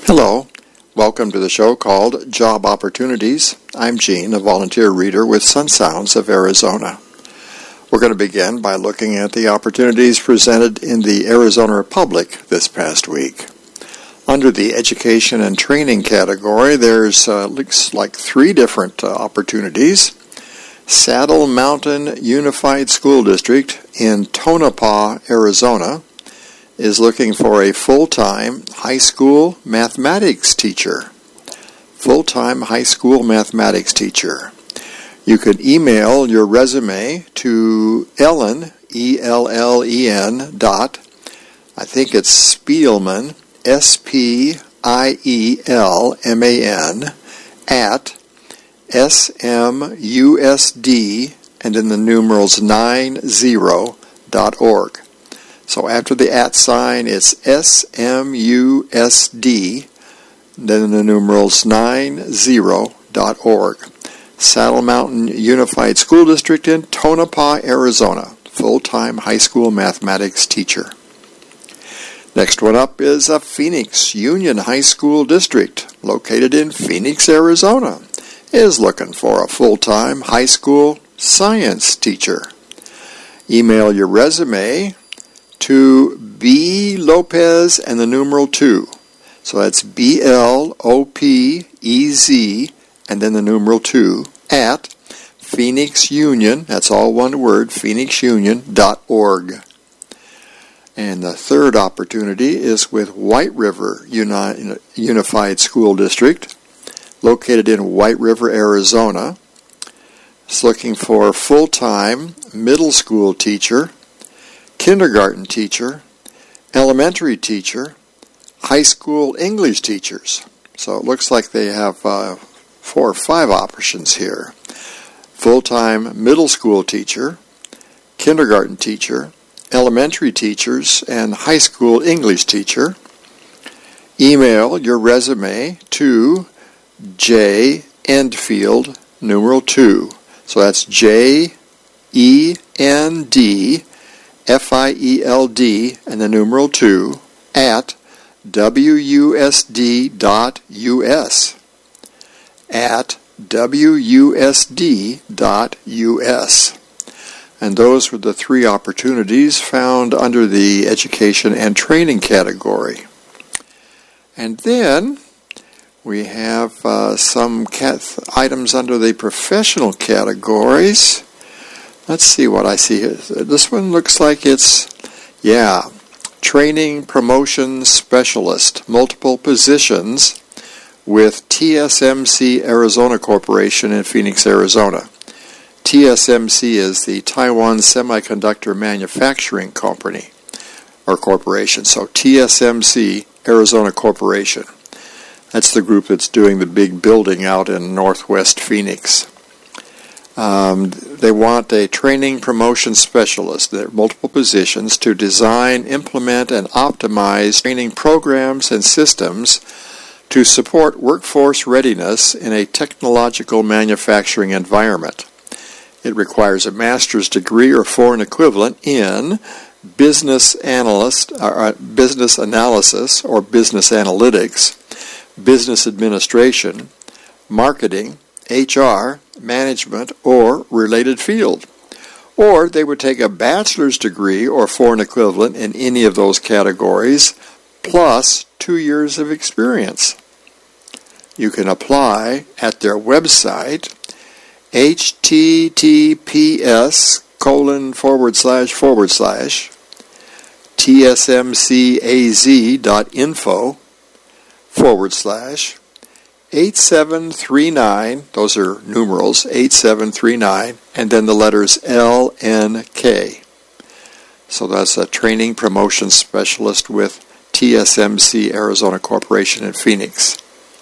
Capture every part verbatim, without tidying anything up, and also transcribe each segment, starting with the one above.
Hello, welcome to the show called Job Opportunities. I'm Gene, a volunteer reader with Sun Sounds of Arizona. We're going to begin by looking at the opportunities presented in the Arizona Republic this past week. Under the Education and Training category, there's uh, looks like three different uh, opportunities. Saddle Mountain Unified School District in Tonopah, Arizona, is looking for a full-time high school mathematics teacher. Full-time high school mathematics teacher. You can email your resume to Ellen, E L L E N dot, I think it's Spielman, S P I E L M A N, at S M U S D, and in the numerals nine zero dot org. So after the at sign, it's S M U S D, then in the numerals nine zero dot org. Saddle Mountain Unified School District in Tonopah, Arizona. Full-time high school mathematics teacher. Next one up is a Phoenix Union High School District, located in Phoenix, Arizona, is looking for a full-time high school science teacher. Email your resume to B Lopez and the numeral two. So that's B L O P E Z and then the numeral two at Phoenix Union, that's all one word, phoenix union dot org. And the third opportunity is with White River Uni- Unified School District, located in White River, Arizona. It's looking for a full-time middle school teacher, kindergarten teacher, elementary teacher, high school English teachers. So it looks like they have uh, four or five options here. Full-time middle school teacher, kindergarten teacher, elementary teachers, and high school English teacher. Email your resume to J Endfield, numeral two. So that's J E N D F I E L D and the numeral two at W U S D dot U S. At W U S D dot U S. And those were the three opportunities found under the Education and Training category. And then we have uh, some cat- items under the professional categories. Let's see what I see here. This one looks like it's, yeah, Training Promotion Specialist, multiple positions with T S M C Arizona Corporation in Phoenix, Arizona. T S M C is the Taiwan Semiconductor Manufacturing Company, or corporation. So T S M C Arizona Corporation. That's the group that's doing the big building out in northwest Phoenix. Um, they want a training promotion specialist. There are multiple positions to design, implement, and optimize training programs and systems to support workforce readiness in a technological manufacturing environment. It requires a master's degree or foreign equivalent in business analyst, or business analysis or business analytics, business administration, marketing, H R, management, or related field. Or they would take a bachelor's degree or foreign equivalent in any of those categories, plus two years of experience. You can apply at their website, https colon forward slash forward slash tsmcaz.info forward slash eight seven three nine, those are numerals, eight seven three nine, and then the letters L N K. So that's a training promotion specialist with T S M C Arizona Corporation in Phoenix.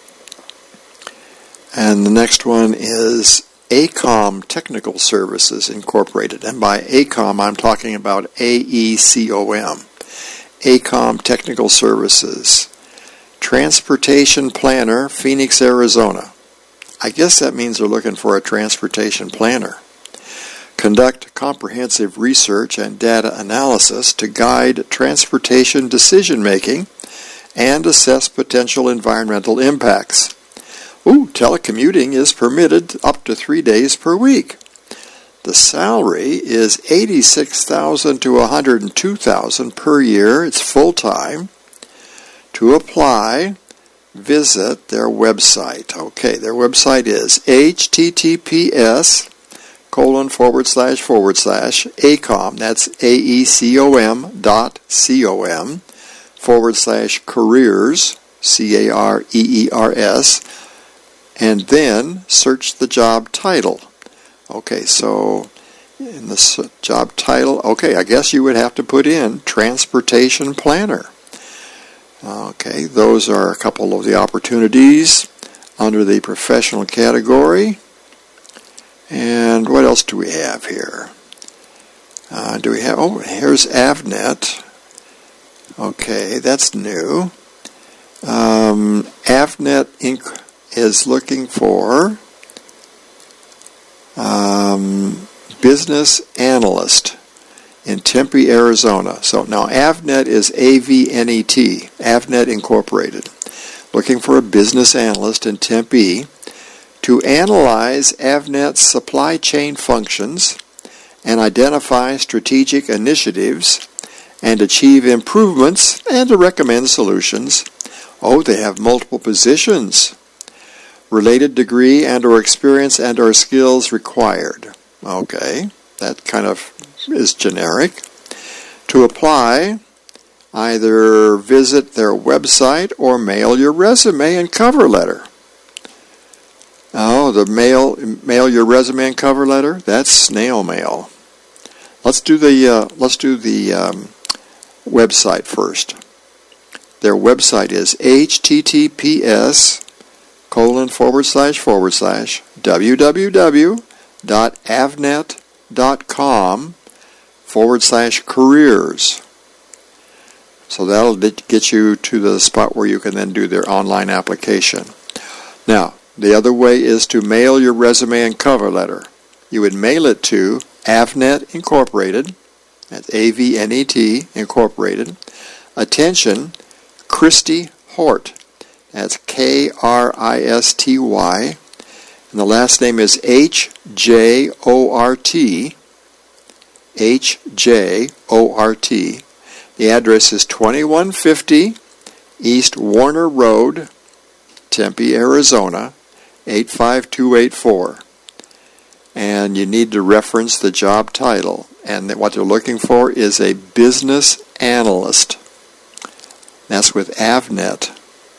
And the next one is AECOM Technical Services Incorporated. And by AECOM, I'm talking about A E C O M. AECOM Technical Services. Transportation Planner, Phoenix, Arizona. I guess that means they're looking for a transportation planner. Conduct comprehensive research and data analysis to guide transportation decision-making and assess potential environmental impacts. Ooh, telecommuting is permitted up to three days per week. The salary is eighty-six thousand dollars to one hundred two thousand dollars per year. It's full-time. To apply, visit their website. Okay, their website is https colon forward slash forward slash acom, that's A-E-C-O-M dot C-O-M forward slash careers, C A R E E R S, and then search the job title. Okay, so in the job title, okay, I guess you would have to put in transportation planner. Okay, those are a couple of the opportunities under the professional category. And what else do we have here? Uh, do we have, oh, here's Avnet. Okay, that's new. Um, Avnet Incorporated is looking for um, business analyst in Tempe, Arizona. So now Avnet is A V N E T, Avnet Incorporated, looking for a business analyst in Tempe to analyze Avnet's supply chain functions and identify strategic initiatives and achieve improvements and to recommend solutions. Oh, they have multiple positions. Related degree and or experience and or skills required. Okay, that kind of is generic. To apply, either visit their website or mail your resume and cover letter. Oh, the mail mail your resume and cover letter? That's snail mail. Let's do the uh, let's do the um, website first. Their website is https colon forward slash forward slash www.avnet.com forward slash careers. So that'll get you to the spot where you can then do their online application. Now, the other way is to mail your resume and cover letter. You would mail it to Avnet Incorporated, that's A V N E T Incorporated. Attention, Christy Hort. That's K R I S T Y. And the last name is H J O R T. H J O R T. The address is twenty-one fifty East Warner Road, Tempe, Arizona, eight five two eight four. And you need to reference the job title. And what they're looking for is a business analyst. That's with Avnet.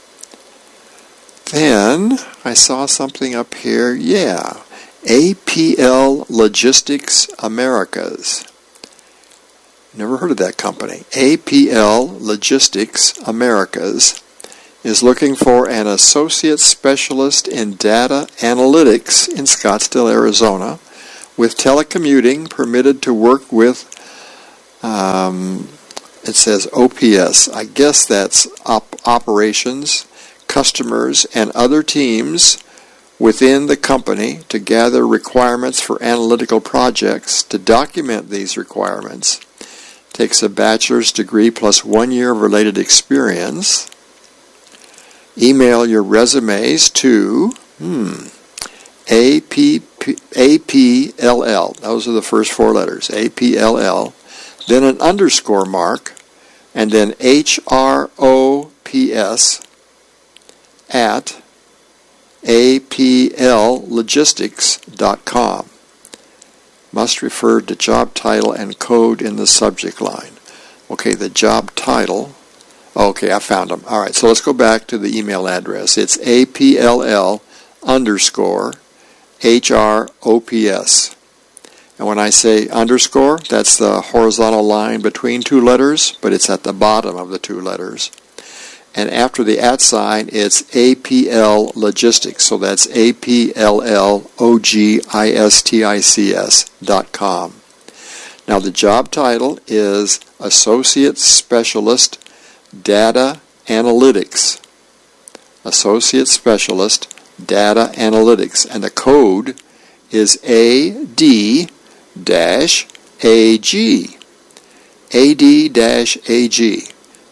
Then I saw something up here. Yeah, A P L Logistics Americas. Never heard of that company. A P L Logistics Americas is looking for an associate specialist in data analytics in Scottsdale, Arizona, with telecommuting permitted to work with, um, it says O P S. I guess that's op- operations, customers, and other teams within the company to gather requirements for analytical projects. To document these requirements takes a bachelor's degree plus one year of related experience. Email your resumes to hmm, A P L L. Those are the first four letters. A P L L. Then an underscore mark, and then H R O P S at A P L logistics dot com. Must refer to job title and code in the subject line. Okay, the job title. Okay, I found them. All right, so let's go back to the email address. It's A P L L underscore H R O P S. And when I say underscore, that's the horizontal line between two letters, but it's at the bottom of the two letters. And after the at sign, it's A P L Logistics. So that's A P L L O G I S T I C S dot com. Now the job title is Associate Specialist Data Analytics. Associate Specialist Data Analytics. And the code is A D A G. A D A G.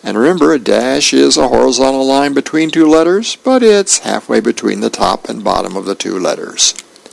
And remember, a dash is a horizontal line between two letters, but it's halfway between the top and bottom of the two letters.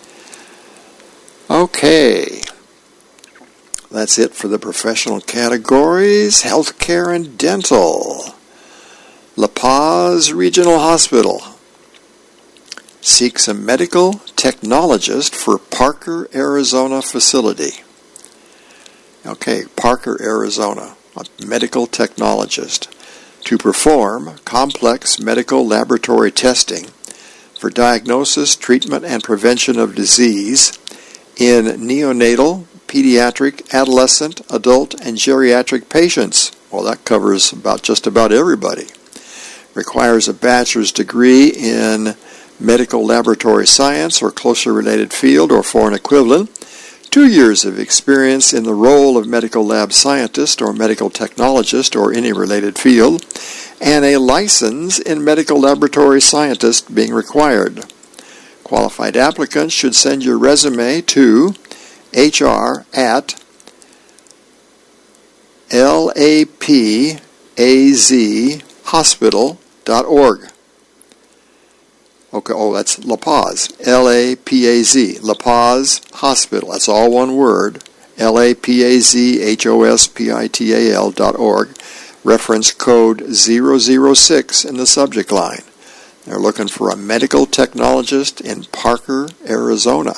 Okay. That's it for the professional categories. Healthcare and dental. La Paz Regional Hospital seeks a medical technologist for Parker, Arizona facility. Okay, Parker, Arizona, a medical technologist to perform complex medical laboratory testing for diagnosis, treatment, and prevention of disease in neonatal, pediatric, adolescent, adult, and geriatric patients. Well, that covers about just about everybody. Requires a bachelor's degree in medical laboratory science or closely related field or foreign equivalent, two years of experience in the role of medical lab scientist or medical technologist or any related field, and a license in medical laboratory scientist being required. Qualified applicants should send your resume to H R at lapaz dot org. Okay, oh, that's La Paz, L A P A Z, La Paz Hospital. That's all one word, L A P A Z H O S P I T A L dot org. Reference code zero zero six in the subject line. They're looking for a medical technologist in Parker, Arizona.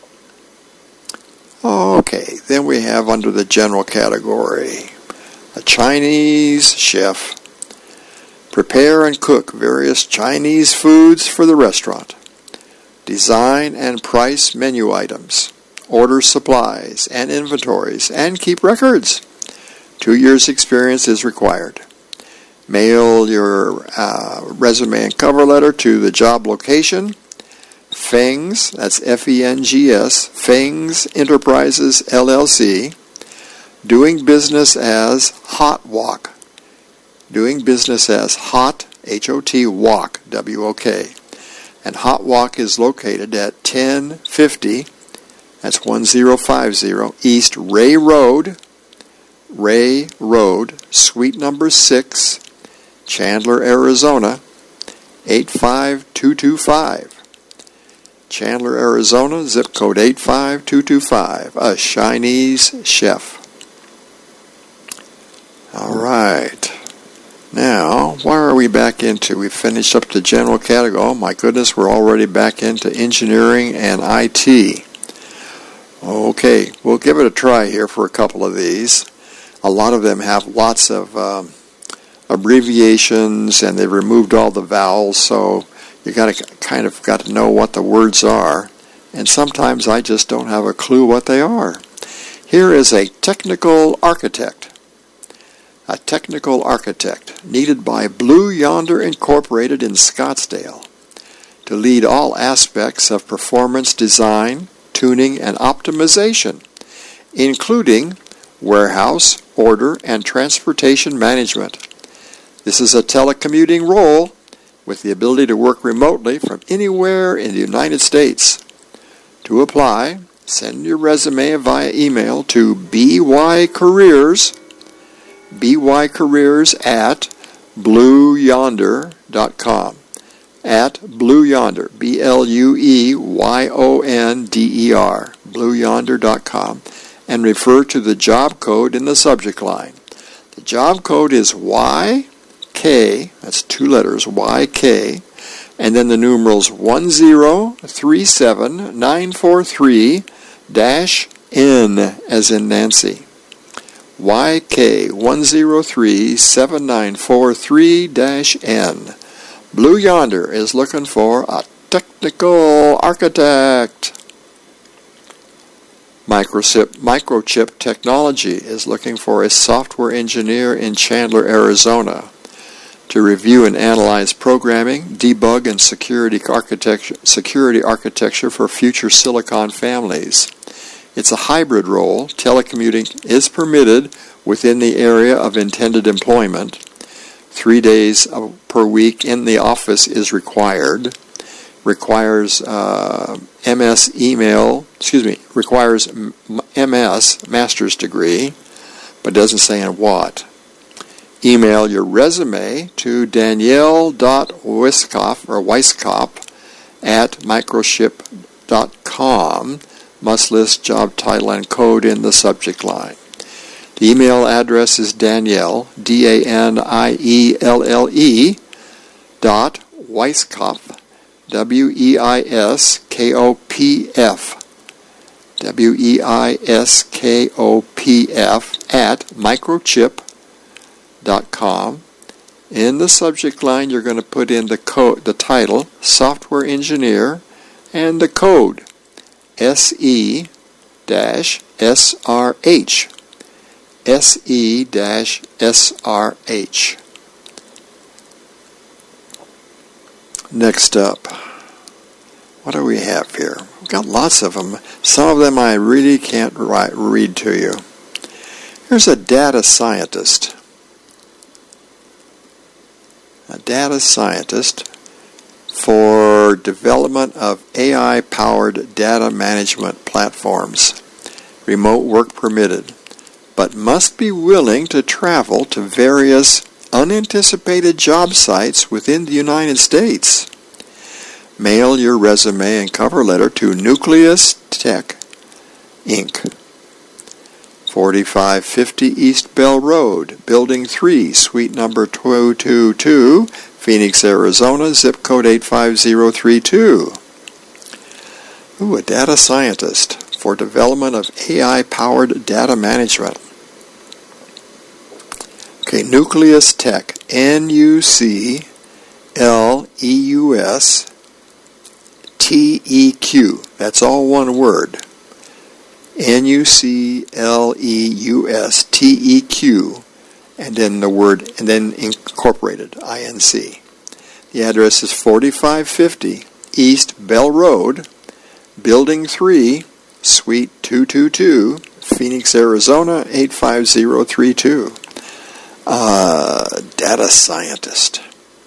Okay, then we have under the general category, a Chinese chef. Prepare and cook various Chinese foods for the restaurant. Design and price menu items. Order supplies and inventories and keep records. Two years experience is required. Mail your uh, resume and cover letter to the job location, Fengs, that's F E N G S, Fengs Enterprises, L L C, doing business as Hot Wok. Doing business as Hot, H O T, Wok, W O K. And Hot Wok is located at ten fifty, that's ten fifty, East Ray Road, Ray Road, Suite number six, Chandler, Arizona, eight five two two five. Chandler, Arizona, zip code eight five two two five. A Chinese chef. All right. Now, what are we back into? We finished up the general category. Oh my goodness, we're already back into engineering and I T. Okay, we'll give it a try here for a couple of these. A lot of them have lots of um, abbreviations, and they've removed all the vowels, so you got to kind of got to know what the words are. And sometimes I just don't have a clue what they are. Here is a technical architect. A technical architect needed by Blue Yonder Incorporated in Scottsdale to lead all aspects of performance design, tuning, and optimization, including warehouse, order, and transportation management. This is a telecommuting role with the ability to work remotely from anywhere in the United States. To apply, send your resume via email to bycareers bycareers at blue yonder dot com. At Blue Yonder, B L U E Y O N D E R, blue yonder dot com, and refer to the job code in the subject line. The job code is Y K, that's two letters, Y K, and then the numerals one zero three seven nine four three dash N as in Nancy. Y K one zero three seven nine four three dash N. Blue Yonder is looking for a technical architect. Microchip, Microchip Technology is looking for a software engineer in Chandler, Arizona to review and analyze programming, debug, and security architecture, security architecture for future silicon families. It's a hybrid role. Telecommuting is permitted within the area of intended employment. Three days per week in the office is required. Requires uh, M S email, excuse me, requires M S, master's degree, but doesn't say in what. email your resume to danielle.weiskopf or Weiskopf at microchip dot com. Must list job title and code in the subject line. The email address is Danielle, D A N I E L L E, dot Weiskopf, W E I S K O P F, W E I S K O P F, at microchip dot com. In the subject line, you're going to put in the code, the title, Software Engineer, and the code, S E S R H. S E S R H. Next up, what do we have here? We've got lots of them. Some of them I really can't write, read to you. Here's a data scientist. A data scientist for development of A I-powered data management platforms. Remote work permitted, but must be willing to travel to various unanticipated job sites within the United States. Mail your resume and cover letter to Nucleus Tech, Incorporated, forty-five fifty East Bell Road, Building three, Suite number two two two, Phoenix, Arizona, zip code eight five zero three two. Ooh, a data scientist for development of A I-powered data management. Okay, Nucleus Tech, N U C L E U S T E Q. That's all one word. N U C L E U S T E Q, and then the word, and then Incorporated, I N C. The address is forty-five fifty East Bell Road, Building three, Suite two two two, Phoenix, Arizona, eight five zero three two. Uh, data scientist.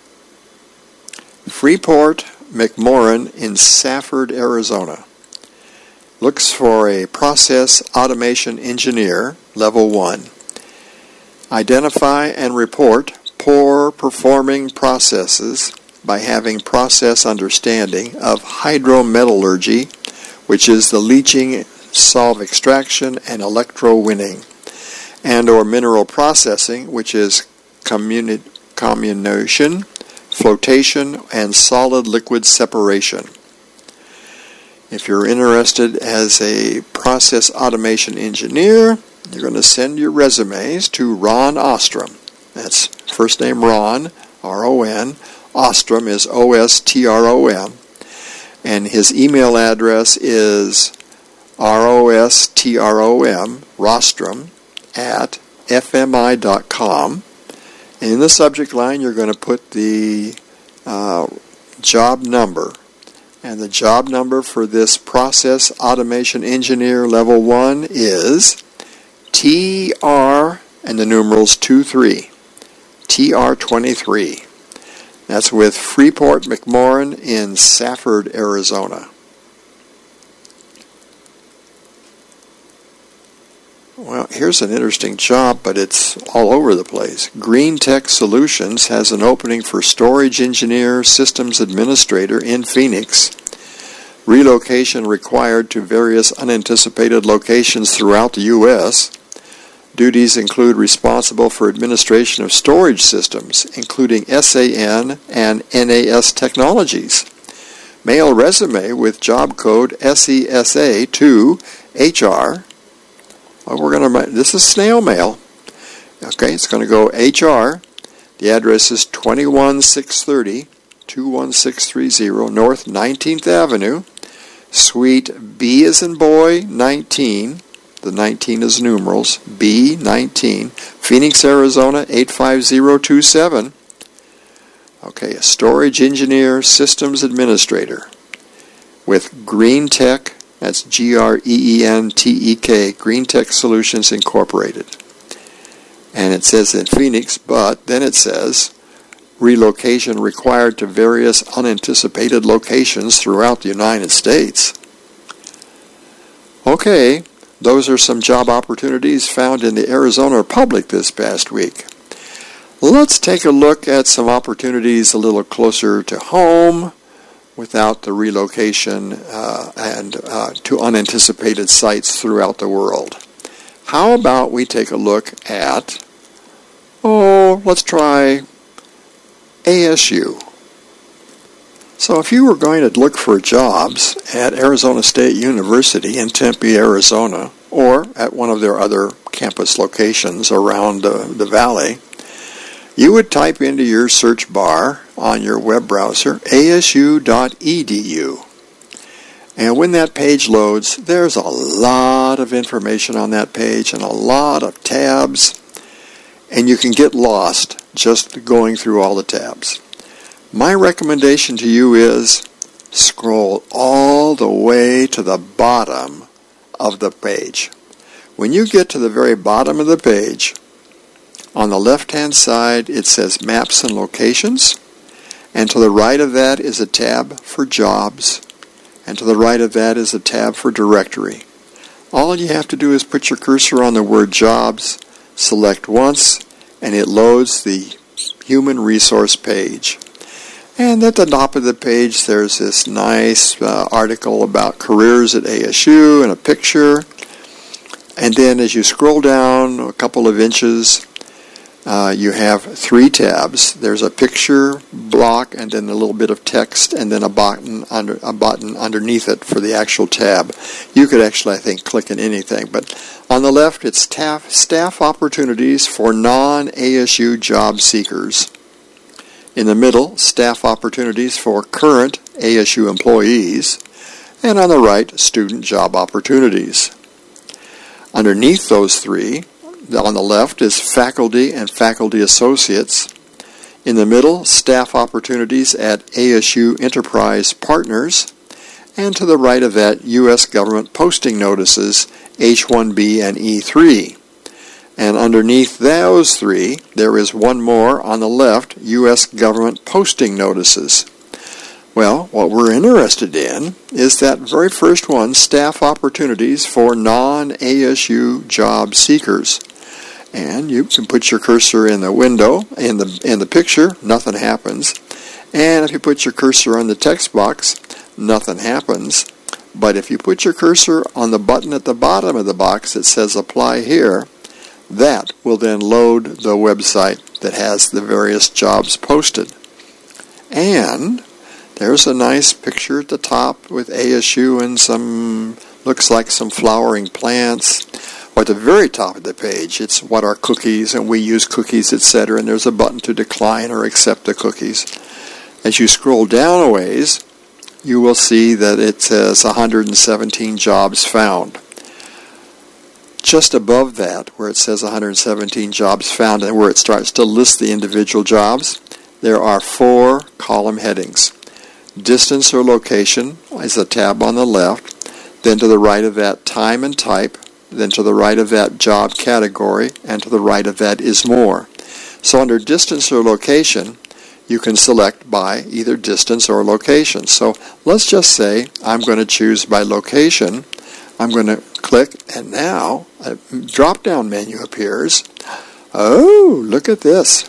Freeport McMoran in Safford, Arizona. Looks for a process automation engineer, level one. Identify and report poor performing processes by having process understanding of hydrometallurgy, which is the leaching, solve extraction, and electrowinning, and or mineral processing, which is communi- comminution, flotation, and solid liquid separation. If you're interested as a process automation engineer, you're going to send your resumes to Ron Ostrom. That's first name Ron, R O N. Ostrom is O S T R O M. And his email address is R O S T R O M, Rostrom, at f m i dot com. In the subject line, you're going to put the uh, job number. And the job number for this process automation engineer level one is T R and the numerals two three. T R twenty-three. That's with Freeport McMoran in Safford, Arizona. Well, here's an interesting job, but it's all over the place. Green Tech Solutions has an opening for storage engineer, systems administrator in Phoenix. Relocation required to various unanticipated locations throughout the U S Duties include responsible for administration of storage systems, including S A N and N A S technologies. Mail resume with job code S E S A to H R. Oh, we're going to. This is snail mail. Okay, it's going to go H R. The address is twenty-one six thirty, two one six three zero North nineteenth Avenue, Suite B as in boy, nineteen. The nineteen is numerals. B nineteen, Phoenix, Arizona eight five zero two seven. Okay, a storage engineer, systems administrator with Green Tech. That's G R E E N T E K, Green Tech Solutions Incorporated. And it says in Phoenix, but then it says relocation required to various unanticipated locations throughout the United States. Okay, those are some job opportunities found in the Arizona Republic this past week. Let's take a look at some opportunities a little closer to home without the relocation uh, and uh, to unanticipated sites throughout the world. How about we take a look at, oh, let's try A S U. So if you were going to look for jobs at Arizona State University in Tempe, Arizona, or at one of their other campus locations around uh, the valley, you would type into your search bar on your web browser A S U dot E D U. And when that page loads, there's a lot of information on that page and a lot of tabs, and you can get lost just going through all the tabs. My recommendation to you is scroll all the way to the bottom of the page. When you get to the very bottom of the page, on the left-hand side it says Maps and Locations, and to the right of that is a tab for Jobs, and to the right of that is a tab for Directory. All you have to do is put your cursor on the word Jobs, select once, and it loads the Human Resource page. And at the top of the page there's this nice uh, article about careers at A S U and a picture. And then as you scroll down a couple of inches, uh, you have three tabs. There's a picture block and then a little bit of text and then a button under a button underneath it for the actual tab. You could actually, I think, click in anything. But on the left, it's staff, staff opportunities for non-A S U job seekers. In the middle, staff opportunities for current A S U employees. And on the right, student job opportunities. Underneath those three, on the left is faculty and faculty associates. In the middle, staff opportunities at A S U Enterprise Partners. And to the right of that, U S government posting notices, H one B and E three. And underneath those three, there is one more on the left, U S government posting notices. Well, what we're interested in is that very first one, staff opportunities for non-A S U job seekers. And you can put your cursor in the window, in the in the picture, nothing happens. And if you put your cursor on the text box, nothing happens. But if you put your cursor on the button at the bottom of the box that says Apply Here, that will then load the website that has the various jobs posted. And there's a nice picture at the top with A S U and some, looks like some flowering plants. Or at the very top of the page, it's what are cookies, and we use cookies, et cetera. And there's a button to decline or accept the cookies. As you scroll down a ways, you will see that it says one hundred seventeen jobs found. Just above that, where it says one hundred seventeen jobs found and where it starts to list the individual jobs, there are four column headings. Distance or location is the tab on the left. Then to the right of that, time and type. Then to the right of that, job category. And to the right of that is more. So under distance or location, you can select by either distance or location. So let's just say I'm going to choose by location. I'm going to click, and now a drop-down menu appears. Oh, look at this.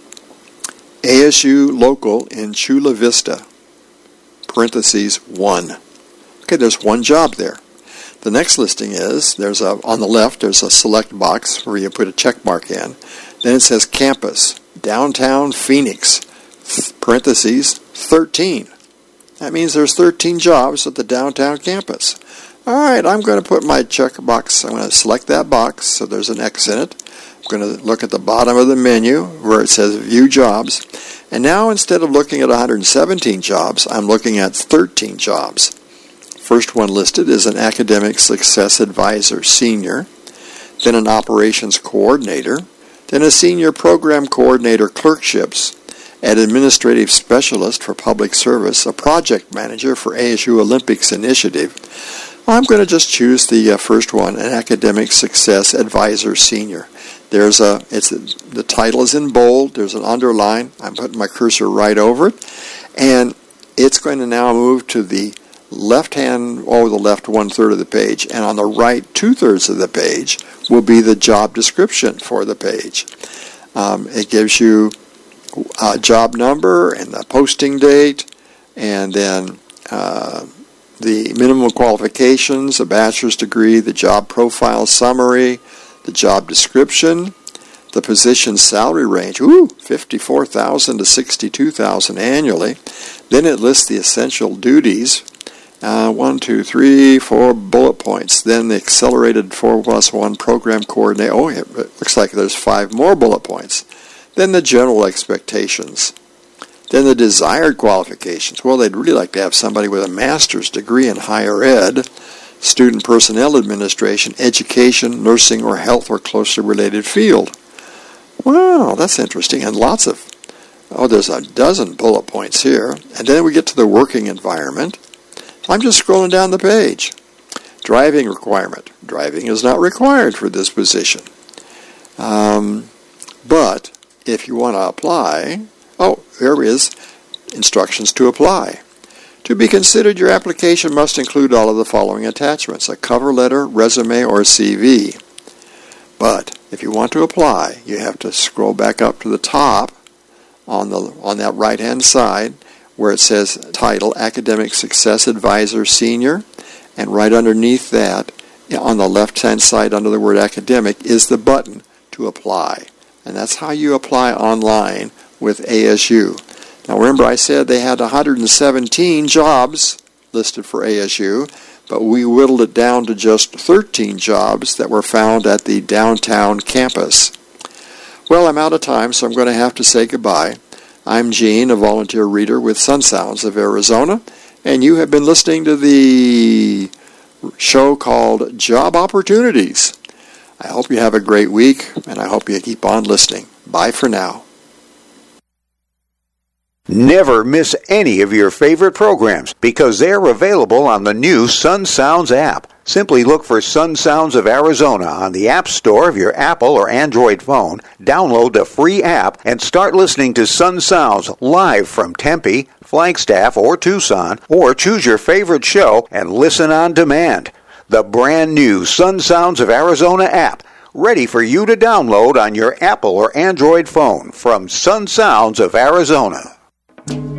A S U local in Chula Vista, parentheses one. Okay, there's one job there. The next listing is, there's a on the left, there's a select box where you put a check mark in. Then it says campus, downtown Phoenix, parentheses thirteen. That means there's thirteen jobs at the downtown campus. All right, I'm going to put my check box. I'm going to select that box, so there's an X in it. I'm going to look at the bottom of the menu where it says View Jobs. And now instead of looking at one hundred seventeen jobs, I'm looking at thirteen jobs. First one listed is an Academic Success Advisor Senior, then an Operations Coordinator, then a Senior Program Coordinator Clerkships, an Administrative Specialist for Public Service, a Project Manager for A S U Olympics Initiative. I'm going to just choose the uh, first one, an Academic Success Advisor Senior. There's a, it's a, the title is in bold, there's an underline, I'm putting my cursor right over it, and it's going to now move to the left hand, over the left one-third of the page, and on the right two-thirds of the page will be the job description for the page. Um, it gives you a job number and the posting date, and then uh, the minimum qualifications, a bachelor's degree, the job profile summary, the job description, the position salary range, ooh, fifty-four thousand dollars to sixty-two thousand dollars annually. Then it lists the essential duties, uh, one, two, three, four bullet points. Then the accelerated four plus one program coordinator. Oh, it looks like there's five more bullet points. Then the general expectations. Then the desired qualifications. Well, they'd really like to have somebody with a master's degree in higher ed, student personnel administration, education, nursing, or health or closely related field. Wow, that's interesting. And lots of, oh, there's a dozen bullet points here. And then we get to the working environment. I'm just scrolling down the page. Driving requirement. Driving is not required for this position. Um, but if you want to apply, oh, here is instructions to apply. To be considered, your application must include all of the following attachments: a cover letter, resume, or C V. But if you want to apply, you have to scroll back up to the top on the on that right-hand side where it says title, Academic Success Advisor Senior, and right underneath that, on the left-hand side under the word academic, is the button to apply. And that's how you apply online with A S U. Now remember, I said they had one hundred seventeen jobs listed for A S U, but we whittled it down to just thirteen jobs that were found at the downtown campus. Well, I'm out of time, so I'm going to have to say goodbye. I'm Gene, a volunteer reader with Sun Sounds of Arizona, and you have been listening to the show called Job Opportunities. I hope you have a great week, and I hope you keep on listening. Bye for now. Never miss any of your favorite programs because they're available on the new Sun Sounds app. Simply look for Sun Sounds of Arizona on the App Store of your Apple or Android phone, download the free app, and start listening to Sun Sounds live from Tempe, Flagstaff, or Tucson, or choose your favorite show and listen on demand. The brand new Sun Sounds of Arizona app, ready for you to download on your Apple or Android phone from Sun Sounds of Arizona.